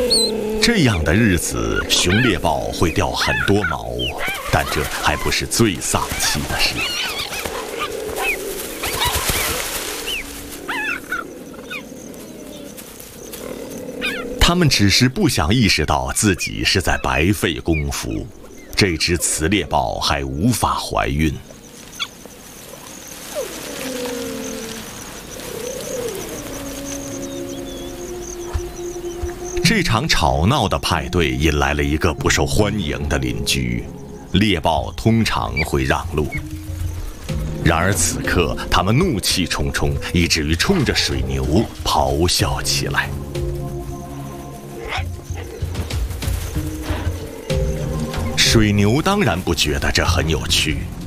这样的日子，雄猎豹会掉很多毛，但这还不是最丧气的事。他们只是不想意识到自己是在白费功夫。这只雌猎豹还无法怀孕。这场吵闹的派对引来了一个不受欢迎的邻居。猎豹通常会让路，然而此刻他们怒气冲冲，以至于冲着水牛咆哮起来。水牛当然不觉得这很有趣，